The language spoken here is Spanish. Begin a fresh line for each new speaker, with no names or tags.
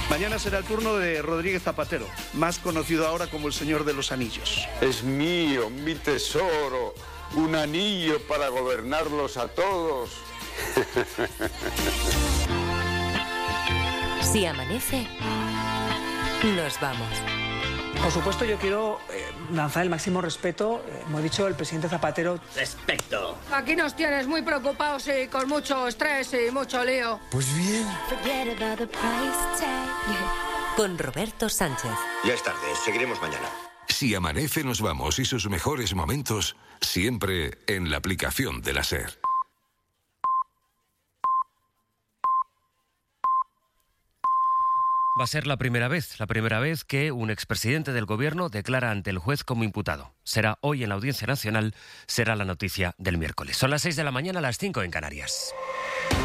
Mañana será el turno de Rodríguez Zapatero, más conocido ahora como el Señor de los Anillos.
Es mío, mi tesoro, un anillo para gobernarlos a todos.
Si amanece, nos vamos.
Por supuesto, yo quiero lanzar el máximo respeto, como he dicho, el presidente Zapatero.
Respeto.
Aquí nos tienes muy preocupados y con mucho estrés y mucho lío.
Pues bien.
Con Roberto Sánchez.
Ya es tarde, seguiremos mañana.
Si amanece, nos vamos y sus mejores momentos siempre en la aplicación de la SER.
Va a ser la primera vez que un expresidente del gobierno declara ante el juez como imputado. Será hoy en la Audiencia Nacional, será la noticia del miércoles. Son las 6 de la mañana, las 5 en Canarias.